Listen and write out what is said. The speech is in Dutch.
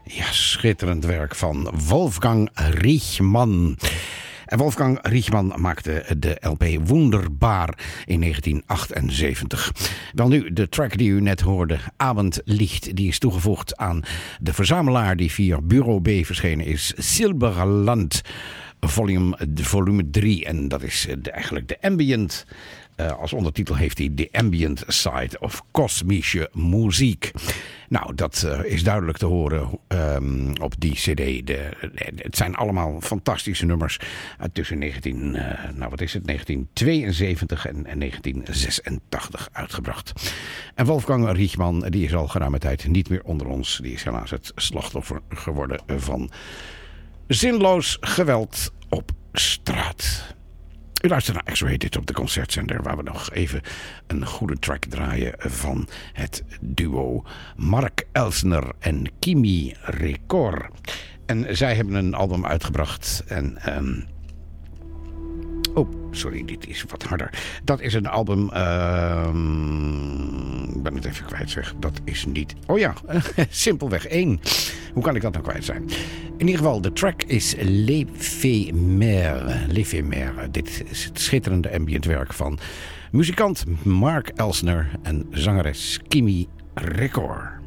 Ja, schitterend werk van Wolfgang Riechmann. En Wolfgang Riechmann maakte de LP Wunderbar in 1978. Wel nu, de track die u net hoorde, Abendlicht, die is toegevoegd aan de verzamelaar die via Bureau B verschenen is, Silberland, volume 3. En dat is eigenlijk de ambient. Als ondertitel heeft hij The Ambient Side of Kosmische Muziek. Nou, dat is duidelijk te horen op die cd. Het zijn allemaal fantastische nummers tussen 1972 en 1986 uitgebracht. En Wolfgang Riechmann, die is al geruime tijd niet meer onder ons. Die is helaas het slachtoffer geworden van zinloos geweld op straat. U luistert naar X-Rated op de Concertzender, waar we nog even een goede track draaien van het duo Mark Elsner en Kimi Record. En zij hebben een album uitgebracht en... sorry, dit is wat harder. Dat is een album... ik ben het even kwijt, zeg. Dat is niet... Oh ja, simpelweg 1. Hoe kan ik dat nou kwijt zijn? In ieder geval, de track is L'Éphémère. L'Éphémère. Dit is het schitterende ambientwerk van muzikant Mark Elsner en zangeres Kimi Record.